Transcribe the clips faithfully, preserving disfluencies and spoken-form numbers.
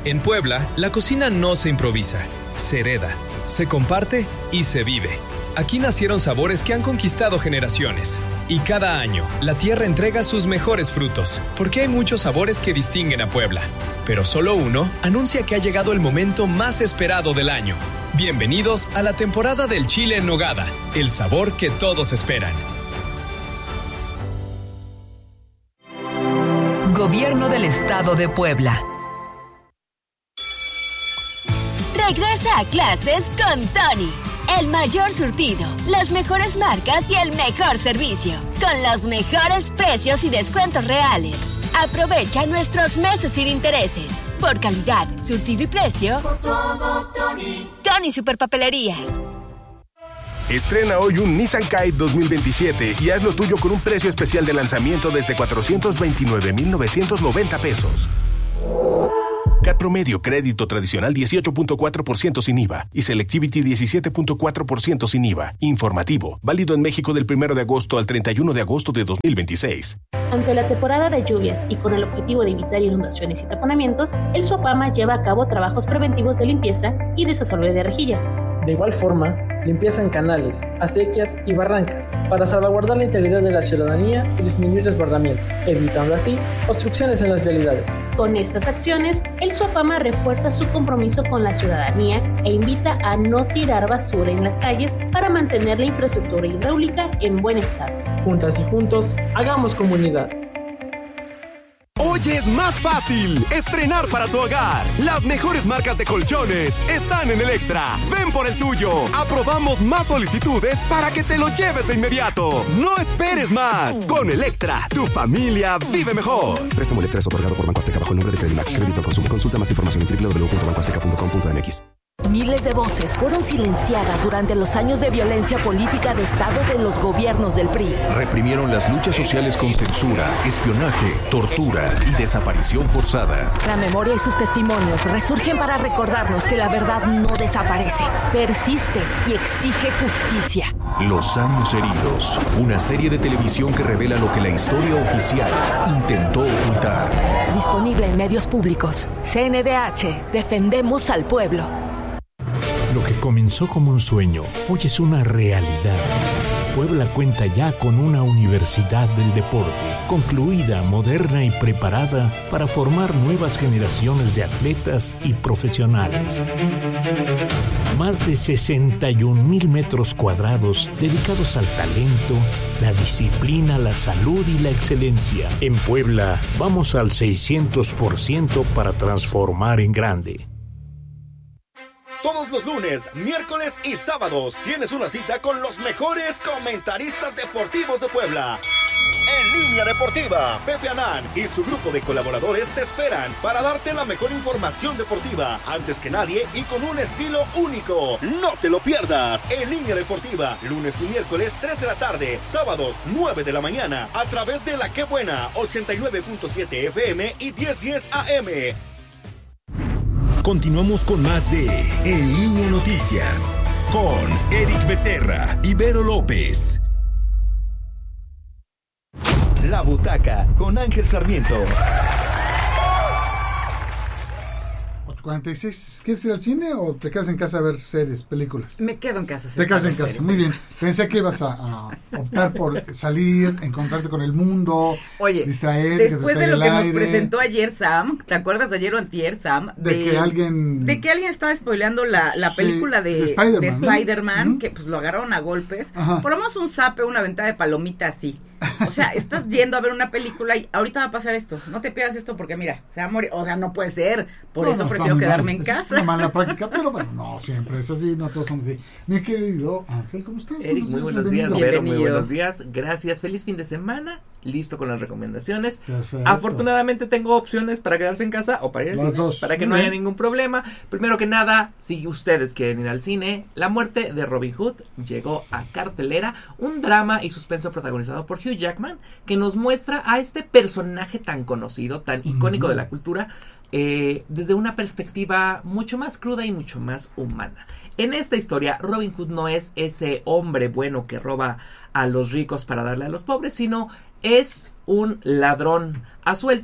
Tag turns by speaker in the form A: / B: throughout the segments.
A: En Puebla, la cocina no se improvisa, se hereda, se comparte y se vive. Aquí nacieron sabores que han conquistado generaciones. Y cada año, la tierra entrega sus mejores frutos, porque hay muchos sabores que distinguen a Puebla. Pero solo uno anuncia que ha llegado el momento más esperado del año. Bienvenidos a la temporada del chile en nogada, el sabor que todos esperan.
B: Gobierno del Estado de Puebla.
C: Regresa a clases con Tony. El mayor surtido, las mejores marcas y el mejor servicio. Con los mejores precios y descuentos reales. Aprovecha nuestros meses sin intereses. Por calidad, surtido y precio. Por todo, Tony. Tony Superpapelerías.
D: Estrena hoy un Nissan Kite dos mil veintisiete y haz lo tuyo con un precio especial de lanzamiento desde cuatrocientos veintinueve mil novecientos noventa pesos. C A T promedio, crédito tradicional dieciocho punto cuatro por ciento sin I V A y Selectivity diecisiete punto cuatro por ciento sin I V A. Informativo, válido en México del primero de agosto al treinta y uno de agosto de dos mil veintiséis.
E: Ante la temporada de lluvias y con el objetivo de evitar inundaciones y taponamientos, el SUAPAMA lleva a cabo trabajos preventivos de limpieza y desasolve de rejillas.
F: De igual forma, limpieza en canales, acequias y barrancas para salvaguardar la integridad de la ciudadanía y disminuir desbordamiento, evitando así obstrucciones en las vialidades.
E: Con estas acciones, el SUAPAMA refuerza su compromiso con la ciudadanía e invita a no tirar basura en las calles para mantener la infraestructura hidráulica en buen estado.
F: Juntas y juntos, hagamos comunidad.
G: Hoy es más fácil estrenar para tu hogar. Las mejores marcas de colchones están en Electra. Ven por el tuyo. Aprobamos más solicitudes para que te lo lleves de inmediato. No esperes más. Con Electra, tu familia vive mejor.
H: Préstamo Electra es otorgado por Banco Azteca bajo el nombre de Credimax. Crédito al consumo. Consulta más información en doble u doble u doble u punto banco azteca punto com punto m x.
B: Miles de voces fueron silenciadas durante los años de violencia política de Estado de los gobiernos del P R I.
I: Reprimieron las luchas sociales con censura, espionaje, tortura y desaparición forzada.
B: La memoria y sus testimonios resurgen para recordarnos que la verdad no desaparece, persiste y exige justicia.
I: Los años heridos, una serie de televisión que revela lo que la historia oficial intentó ocultar.
B: Disponible en medios públicos. C N D H, defendemos al pueblo.
J: Lo que comenzó como un sueño, hoy es una realidad. Puebla cuenta ya con una universidad del deporte, concluida, moderna y preparada para formar nuevas generaciones de atletas y profesionales. Más de sesenta y un mil metros cuadrados dedicados al talento, la disciplina, la salud y la excelencia. En Puebla, vamos al seiscientos por ciento para transformar en grande.
K: Todos los lunes, miércoles y sábados tienes una cita con los mejores comentaristas deportivos de Puebla. En Línea Deportiva, Pepe Anán y su grupo de colaboradores te esperan para darte la mejor información deportiva antes que nadie y con un estilo único. No te lo pierdas. En Línea Deportiva, lunes y miércoles tres de la tarde, sábados nueve de la mañana a través de La Qué Buena ochenta y nueve punto siete F M y diez diez A M.
L: Continuamos con más de En Línea Noticias con Eric Becerra y Vero López.
K: La Butaca con Ángel Sarmiento.
M: ocho cuarenta y seis. ¿Quieres ir al cine o te quedas en casa a ver series, películas?
N: Me quedo en casa.
M: Te quedas en casa, muy bien. Pensé que ibas a, a optar por salir, encontrarte con el mundo,
N: Oye,
M: distraer.
N: Después de lo que nos presentó ayer Sam, ¿te acuerdas ayer o antier Sam?
M: De, de que alguien...
N: De que alguien estaba spoileando la, la película sí, de, de Spider-Man, de Spider-Man ¿no? Que pues lo agarraron a golpes. Ajá. Por lo menos un zape, una ventana de palomita así. O sea, estás yendo a ver una película y ahorita va a pasar esto. No te pierdas esto porque mira, se va a morir. O sea, no puede ser. Por no, eso no, prefiero quedarme mal. en casa.
M: Es una mala práctica, pero bueno, no siempre es así. No todos somos así. Mi querido Ángel, ¿cómo estás?
O: Eric, muy buenos días. Vero, muy buenos días. Gracias. Feliz fin de semana. Listo con las recomendaciones. Perfecto. Afortunadamente tengo opciones para quedarse en casa o para ir al cine, para que no haya ningún problema. Primero que nada, si ustedes quieren ir al cine, La muerte de Robin Hood llegó a cartelera. Un drama y suspenso protagonizado por Hugh Jackman, que nos muestra a este personaje tan conocido, tan icónico uh-huh. de la cultura, eh, desde una perspectiva mucho más cruda y mucho más humana. En esta historia, Robin Hood no es ese hombre bueno que roba a los ricos para darle a los pobres, sino es un ladrón a suelto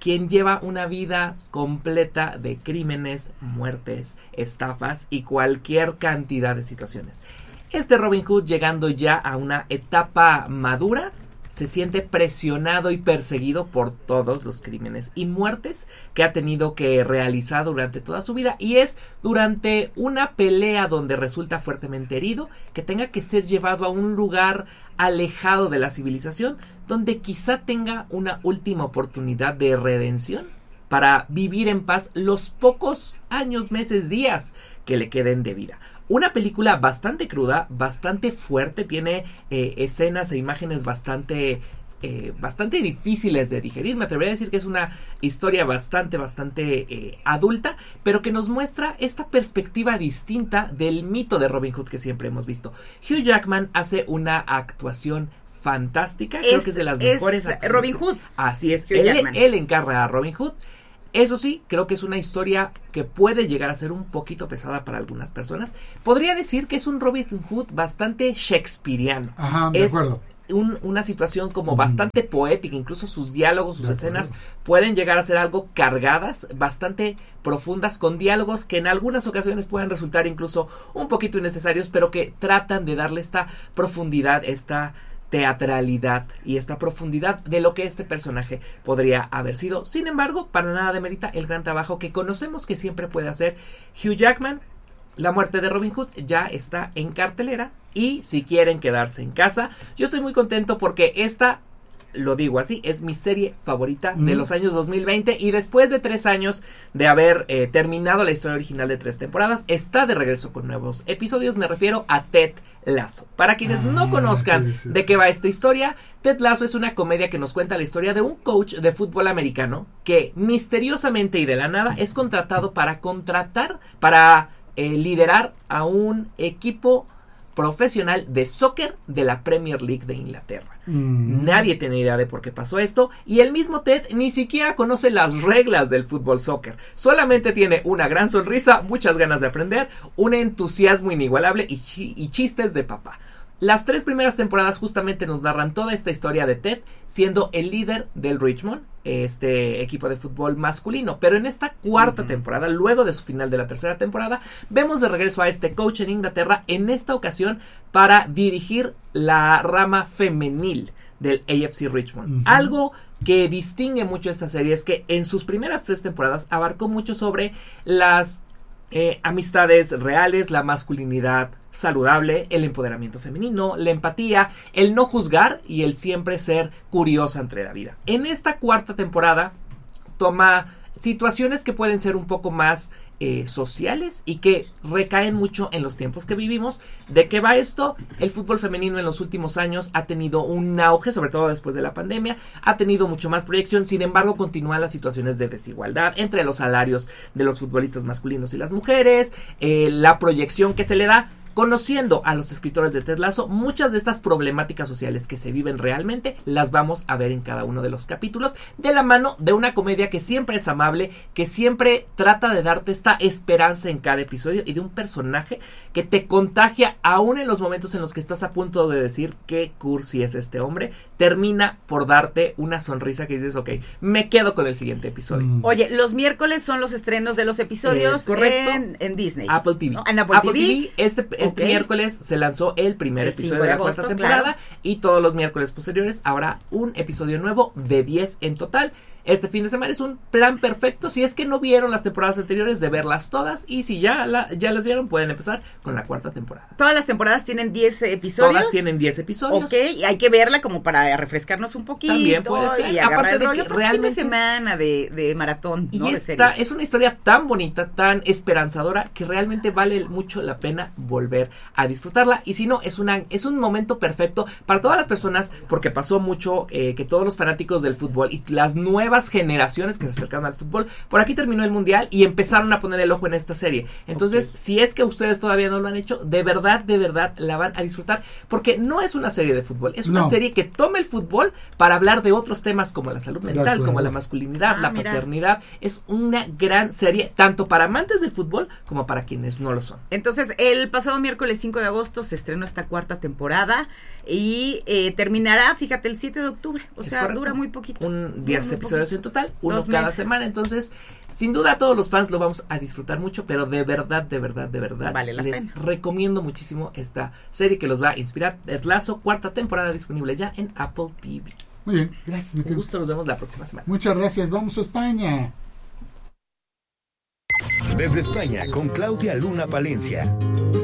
O: quien lleva una vida completa de crímenes, muertes, estafas y cualquier cantidad de situaciones. Este Robin Hood, llegando ya a una etapa madura, se siente presionado y perseguido por todos los crímenes y muertes que ha tenido que realizar durante toda su vida, y es durante una pelea donde resulta fuertemente herido que tenga que ser llevado a un lugar alejado de la civilización, donde quizá tenga una última oportunidad de redención para vivir en paz los pocos años, meses, días que le queden de vida. Una película bastante cruda, bastante fuerte, tiene eh, escenas e imágenes bastante, eh, bastante difíciles de digerir. Me atrevería a decir que es una historia bastante, bastante eh, adulta, pero que nos muestra esta perspectiva distinta del mito de Robin Hood que siempre hemos visto. Hugh Jackman hace una actuación fantástica, es, creo que es de las mejores
N: actuaciones. Robin Hood.
O: Así es, él, él encarna a Robin Hood. Eso sí, creo que es una historia que puede llegar a ser un poquito pesada para algunas personas. Podría decir que es un Robin Hood bastante shakespeariano.
M: Ajá, de
O: es
M: acuerdo.
O: Un, una situación como mm. bastante poética, incluso sus diálogos, sus de escenas acuerdo. pueden llegar a ser algo cargadas, bastante profundas, con diálogos que en algunas ocasiones pueden resultar incluso un poquito innecesarios, pero que tratan de darle esta profundidad, esta teatralidad y esta profundidad de lo que este personaje podría haber sido. Sin embargo, para nada demerita el gran trabajo que conocemos que siempre puede hacer Hugh Jackman. La muerte de Robin Hood ya está en cartelera, y si quieren quedarse en casa, yo estoy muy contento porque esta, lo digo así, es mi serie favorita mm. de los años dos mil veinte, y después de tres años de haber eh, terminado la historia original de tres temporadas, está de regreso con nuevos episodios. Me refiero a Ted Lasso. Para quienes ah, no conozcan sí, sí, de qué va esta historia, Ted Lasso es una comedia que nos cuenta la historia de un coach de fútbol americano que misteriosamente y de la nada es contratado para contratar, para eh, liderar a un equipo profesional de soccer de la Premier League de Inglaterra. Mm. Nadie tiene idea de por qué pasó esto, y el mismo Ted ni siquiera conoce las reglas del fútbol soccer. Solamente tiene una gran sonrisa, muchas ganas de aprender, un entusiasmo inigualable y, ch- y chistes de papá. Las tres primeras temporadas justamente nos narran toda esta historia de Ted siendo el líder del Richmond, este equipo de fútbol masculino. Pero en esta cuarta uh-huh. temporada, luego de su final de la tercera temporada, vemos de regreso a este coach en Inglaterra, en esta ocasión para dirigir la rama femenil del A F C Richmond. Uh-huh. Algo que distingue mucho esta serie es que en sus primeras tres temporadas abarcó mucho sobre las eh, amistades reales, la masculinidad saludable, el empoderamiento femenino, la empatía, el no juzgar y el siempre ser curioso ante la vida. En esta cuarta temporada toma situaciones que pueden ser un poco más eh, sociales y que recaen mucho en los tiempos que vivimos. ¿De qué va esto? El fútbol femenino en los últimos años ha tenido un auge, sobre todo después de la pandemia, ha tenido mucho más proyección. Sin embargo, continúan las situaciones de desigualdad entre los salarios de los futbolistas masculinos y las mujeres, eh, la proyección que se le da. Conociendo a los escritores de Ted Lasso, muchas de estas problemáticas sociales que se viven realmente las vamos a ver en cada uno de los capítulos, de la mano de una comedia que siempre es amable, que siempre trata de darte esta esperanza en cada episodio, y de un personaje que te contagia aún en los momentos en los que estás a punto de decir qué cursi es este hombre. Termina por darte una sonrisa que dices, ok, me quedo con el siguiente episodio.
N: Mm. Oye, los miércoles son los estrenos de los episodios
O: correcto.
N: En, en Disney.
O: Apple T V.
N: ¿No? En Apple, Apple T V.
O: T V. Este, este okay. miércoles se lanzó el primer el episodio de, de la agosto, cuarta temporada, claro. Y todos los miércoles posteriores habrá un episodio nuevo de diez en total. Este fin de semana es un plan perfecto, si es que no vieron las temporadas anteriores, de verlas todas, y si ya, la, ya las vieron, pueden empezar con la cuarta temporada.
N: Todas las temporadas tienen diez episodios.
O: Todas tienen diez episodios.
N: Ok, hay que verla como para refrescarnos un poquito.
O: También puede ser.
N: Y aparte de rollo, que realmente fin de semana de, de maratón,
O: y
N: ¿no?
O: esta es una historia tan bonita, tan esperanzadora, que realmente vale mucho la pena volver a disfrutarla. Y si no, es una es un momento perfecto para todas las personas, porque pasó mucho eh, que todos los fanáticos del fútbol y las nuevas generaciones que se acercaron al fútbol, por aquí terminó el mundial y empezaron a poner el ojo en esta serie. Entonces, okay. si es que ustedes todavía no lo han hecho, de verdad, de verdad la van a disfrutar, porque no es una serie de fútbol, es una no. serie que toma el fútbol para hablar de otros temas como la salud mental, como la masculinidad, ah, la mira. paternidad. Es una gran serie, tanto para amantes del fútbol como para quienes no lo son.
N: Entonces, el pasado miércoles cinco de agosto se estrenó esta cuarta temporada y eh, terminará, fíjate, el siete de octubre, o es sea, correcto. Dura muy poquito.
O: Un diez episodios episodios en total, uno Dos cada meses. semana, entonces sin duda todos los fans lo vamos a disfrutar mucho, pero de verdad, de verdad, de verdad
N: vale la
O: les
N: pena.
O: recomiendo muchísimo esta serie que los va a inspirar. Ted Lasso, cuarta temporada disponible ya en Apple T V.
M: Muy bien, gracias.
O: Un gusto, nos vemos la próxima semana.
M: Muchas gracias, vamos a España.
K: Desde España con Claudia Luna Palencia.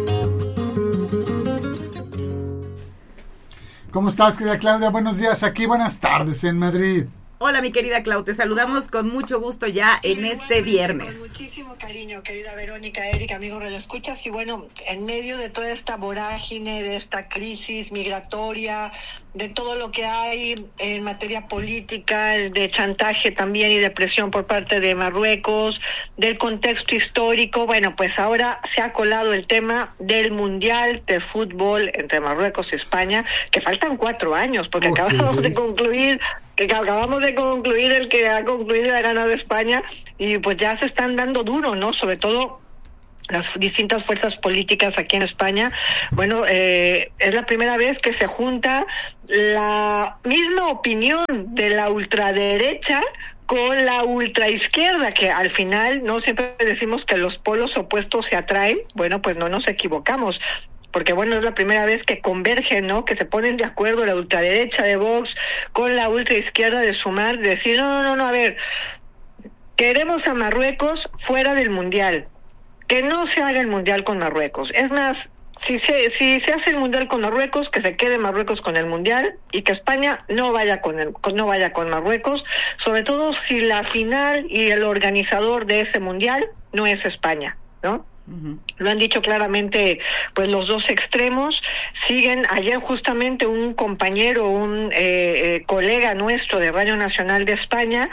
M: ¿Cómo estás, querida Claudia? Buenos días aquí, buenas tardes en Madrid.
N: Hola, mi querida Clau, te saludamos con mucho gusto ya en este viernes.
P: Con muchísimo cariño, querida Verónica, Erika, amigos radioescuchas, y bueno, en medio de toda esta vorágine, de esta crisis migratoria, de todo lo que hay en materia política, de chantaje también y de presión por parte de Marruecos, del contexto histórico, bueno, pues ahora se ha colado el tema del Mundial de Fútbol entre Marruecos y España, que faltan cuatro años, porque okay. acabamos de concluir... que acabamos de concluir el que ha concluido y ha ganado España, y pues ya se están dando duro, ¿no? Sobre todo las distintas fuerzas políticas aquí en España. Bueno, eh, es la primera vez que se junta la misma opinión de la ultraderecha con la ultraizquierda, que al final, no siempre decimos que los polos opuestos se atraen. Bueno, pues no nos equivocamos, porque bueno, es la primera vez que convergen, ¿no? Que se ponen de acuerdo la ultraderecha de Vox con la ultraizquierda de Sumar, de decir, no, no, no, no, a ver, queremos a Marruecos fuera del Mundial, que no se haga el Mundial con Marruecos. Es más, si se, si se hace el Mundial con Marruecos, que se quede Marruecos con el Mundial y que España no vaya con el, no vaya con Marruecos, sobre todo si la final y el organizador de ese Mundial no es España, ¿no? Uh-huh. Lo han dicho claramente pues los dos extremos. Siguen ayer justamente un compañero, un eh, eh, colega nuestro de Radio Nacional de España,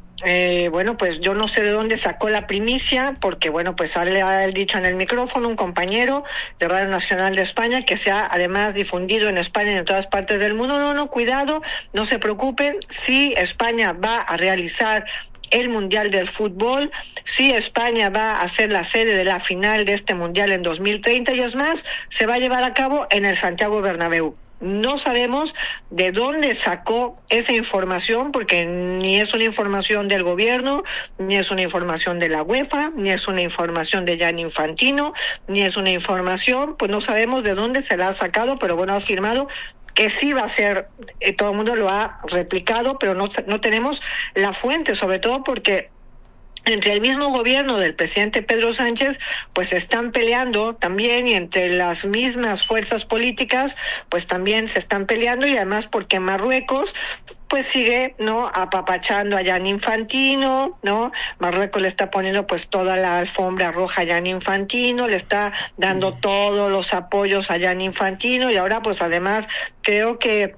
P: eh, bueno, pues yo no sé de dónde sacó la primicia, porque bueno, pues le ha dicho en el micrófono un compañero de Radio Nacional de España, que se ha además difundido en España y en todas partes del mundo. No, no, cuidado, no se preocupen, si España va a realizar el Mundial del Fútbol, si España va a ser la sede de la final de este Mundial en dos mil treinta, y es más, se va a llevar a cabo en el Santiago Bernabéu. No sabemos de dónde sacó esa información, porque ni es una información del gobierno, ni es una información de la UEFA, ni es una información de Gianni Infantino, ni es una información, pues no sabemos de dónde se la ha sacado, pero bueno, ha afirmado que sí va a ser, eh, todo el mundo lo ha replicado, pero no, no tenemos la fuente, sobre todo porque entre el mismo gobierno del presidente Pedro Sánchez, pues se están peleando también, y entre las mismas fuerzas políticas, pues también se están peleando, y además porque Marruecos pues sigue, ¿no?, apapachando a Gianni Infantino, ¿no? Marruecos le está poniendo pues toda la alfombra roja a Gianni Infantino, le está dando todos los apoyos a Gianni Infantino, y ahora pues además creo que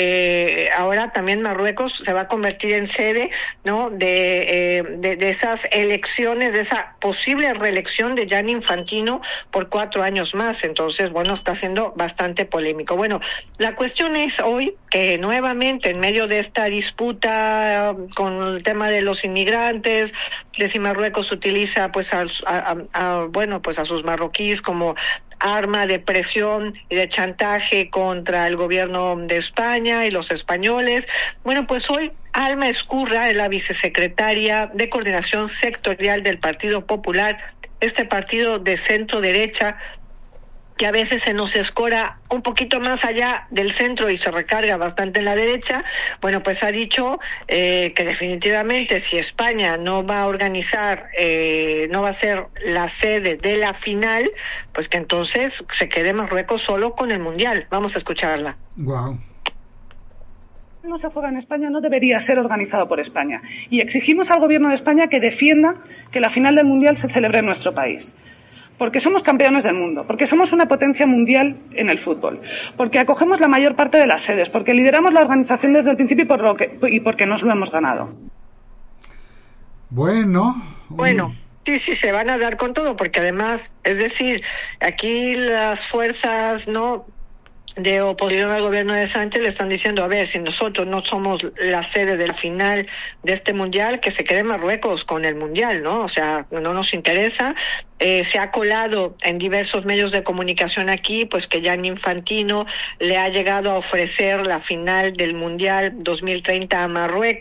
P: Eh, ahora también Marruecos se va a convertir en sede, ¿no?, de, eh, de de esas elecciones, de esa posible reelección de Gianni Infantino por cuatro años más. Entonces, bueno, está siendo bastante polémico. Bueno, la cuestión es hoy que nuevamente en medio de esta disputa con el tema de los inmigrantes, de si Marruecos utiliza pues a, a, a bueno pues a sus marroquíes como arma de presión y de chantaje contra el gobierno de España y los españoles. Bueno, pues hoy Alma Ezcurra es la vicesecretaria de Coordinación Sectorial del Partido Popular, este partido de centro derecha que a veces se nos escora un poquito más allá del centro y se recarga bastante en la derecha. Bueno, pues ha dicho eh, que definitivamente si España no va a organizar, eh, no va a ser la sede de la final, pues que entonces se quede Marruecos solo con el Mundial. Vamos a escucharla.
M: Wow.
Q: No se juega en España, no debería ser organizado por España. Y exigimos al gobierno de España que defienda que la final del Mundial se celebre en nuestro país. Porque somos campeones del mundo, porque somos una potencia mundial en el fútbol, porque acogemos la mayor parte de las sedes, porque lideramos la organización desde el principio y, por lo que, y porque nos lo hemos ganado.
M: Bueno.
P: Bueno. Sí, sí, se van a dar con todo, porque además, es decir, aquí las fuerzas, ¿no?, de oposición al gobierno de Sánchez le están diciendo, a ver, si nosotros no somos la sede de la final de este Mundial, que se quede Marruecos con el Mundial, ¿no? O sea, no nos interesa. Eh, se ha colado en diversos medios de comunicación aquí, pues que Gianni Infantino le ha llegado a ofrecer la final del Mundial dos mil treinta a Marruecos,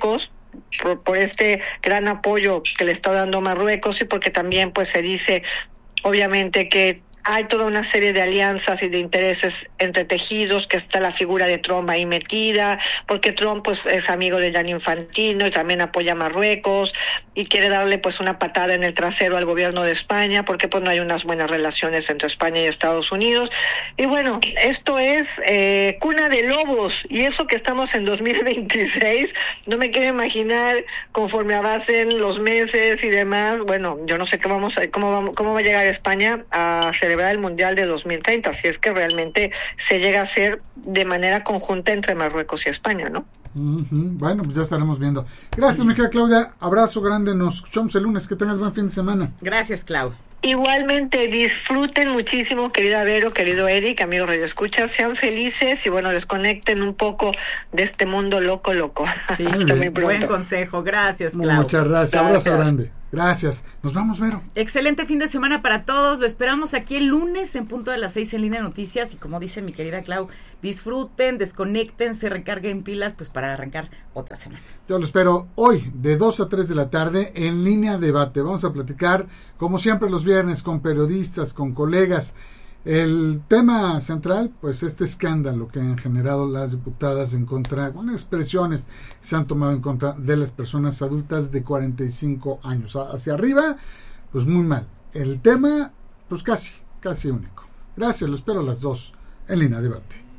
P: por, por este gran apoyo que le está dando Marruecos y porque también pues se dice obviamente que hay toda una serie de alianzas y de intereses entretejidos, que está la figura de Trump ahí metida, porque Trump pues es amigo de Gianni Infantino y también apoya a Marruecos y quiere darle pues una patada en el trasero al gobierno de España, porque pues no hay unas buenas relaciones entre España y Estados Unidos. Y bueno, esto es eh, cuna de lobos, y eso que estamos en dos mil veintiséis, no me quiero imaginar conforme avancen los meses y demás. Bueno, yo no sé qué vamos a, cómo, vamos, cómo va a llegar España a hacer celebrar el Mundial de dos mil treinta, si es que realmente se llega a hacer de manera conjunta entre Marruecos y España, ¿no?
M: Uh-huh. Bueno, pues ya estaremos viendo. Gracias, mi querida Claudia. Abrazo grande. Nos escuchamos el lunes. Que tengas buen fin de semana.
N: Gracias, Clau.
P: Igualmente, disfruten muchísimo, querida Vero, querido Eric, amigos Radio Escucha, sean felices y bueno, desconecten un poco de este mundo loco, loco.
N: Sí, hasta muy pronto. Buen consejo, gracias, Clau.
M: Muchas gracias, abrazo gracias. grande. Gracias. Nos vamos, Vero.
N: Excelente fin de semana para todos. Lo esperamos aquí el lunes en punto de las seis en Línea Noticias. Y como dice mi querida Clau, disfruten, desconecten, se recarguen pilas pues para arrancar otra semana.
M: Yo lo espero hoy de dos a tres de la tarde en Línea Debate. Vamos a platicar, como siempre los viernes, con periodistas, con colegas. El tema central, pues este escándalo que han generado las diputadas en contra, con expresiones que se han tomado en contra de las personas adultas de cuarenta y cinco años. Hacia arriba, pues muy mal. El tema, pues casi, casi único. Gracias, lo espero a las dos en Línea Debate.